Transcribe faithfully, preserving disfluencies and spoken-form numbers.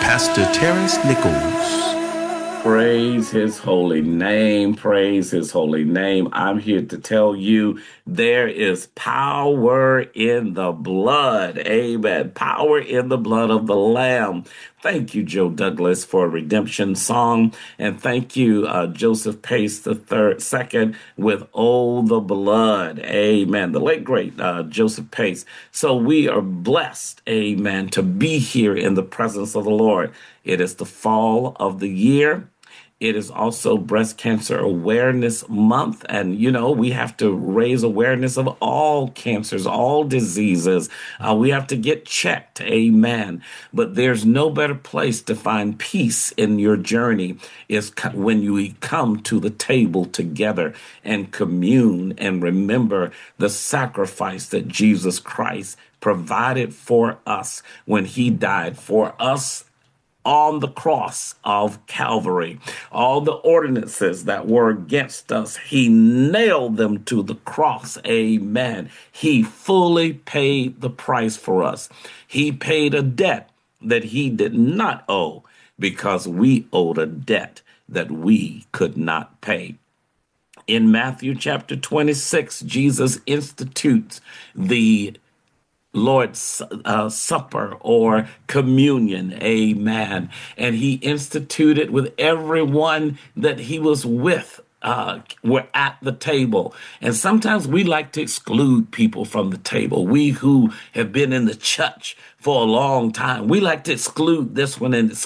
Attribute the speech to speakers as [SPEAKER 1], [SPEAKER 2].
[SPEAKER 1] Pastor Terrence Nichols.
[SPEAKER 2] Praise his holy name. Praise his holy name. I'm here to tell you there is power in the blood. Amen. Power in the blood of the Lamb. Thank you, Joe Douglas, for a redemption song. And thank you, uh, Joseph Pace the third, second, with Oh, the Blood. Amen. The late, great uh, Joseph Pace. So we are blessed, amen, to be here in the presence of the Lord. It is the fall of the year. It is also Breast Cancer Awareness Month. And, you know, we have to raise awareness of all cancers, all diseases. Uh, we have to get checked. Amen. But there's no better place to find peace in your journey is when you come to the table together and commune and remember the sacrifice that Jesus Christ provided for us when he died for us on the cross of Calvary. All the ordinances that were against us, he nailed them to the cross. Amen. He fully paid the price for us. He paid a debt that he did not owe because we owed a debt that we could not pay. In Matthew chapter twenty-six, Jesus institutes the Lord's uh, Supper or communion, amen. And he instituted with everyone that he was with. Uh, were at the table. And sometimes we like to exclude people from the table. We who have been in the church for a long time, we like to exclude this one and